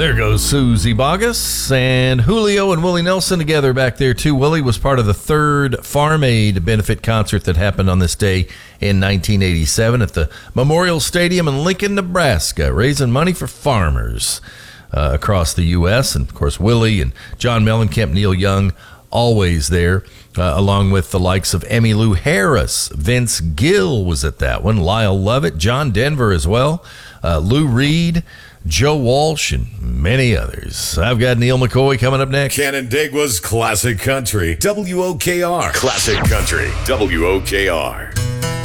There goes Susie Bogus and Julio and Willie Nelson together back there too. Willie was part of the third Farm Aid benefit concert that happened on this day in 1987 at the Memorial Stadium in Lincoln, Nebraska, raising money for farmers across the U.S. And, of course, Willie and John Mellencamp, Neil Young, always there, along with the likes of Emmylou Harris. Vince Gill was at that one, Lyle Lovett, John Denver as well, Lou Reed, Joe Walsh, and many others. I've got Neil McCoy coming up next. Canandaigua's Classic Country, WOKR. Classic Country, WOKR.